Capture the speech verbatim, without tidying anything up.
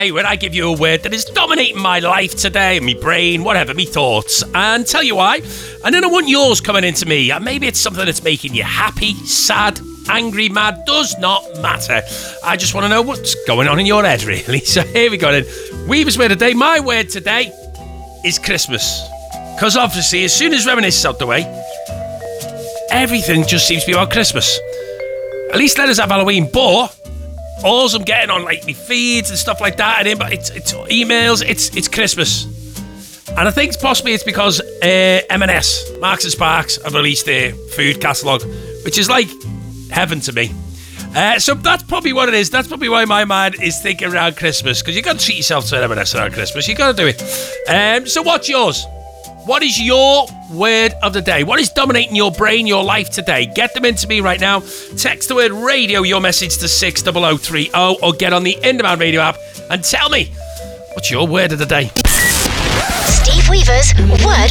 Hey, where I give you a word that is dominating my life today, my brain, whatever, me thoughts, and tell you why. And then I want yours coming into me. And maybe it's something that's making you happy, sad, angry, mad, does not matter. I just want to know what's going on in your head, really. So here we go then. Weaver's word today. My word today is Christmas. Because obviously, as soon as Reminisce is out the way, everything just seems to be about Christmas. At least let us have Halloween, but all I'm getting on like my feeds and stuff like that, and it's, it's emails, it's it's Christmas. And I think possibly it's because uh, M and S, Marks and Sparks, have released their food catalogue, which is like heaven to me. Uh, so that's probably what it is. That's probably why my mind is thinking around Christmas, because you got to treat yourself to M and S around Christmas. You got to do it. Um, so what's yours? What is your word of the day? What is dominating your brain, your life today? Get them into me right now. Text the word radio, your message to six oh oh three oh, or get on the In Demand Radio app and tell me, what's your word of the day? Steve Weaver's word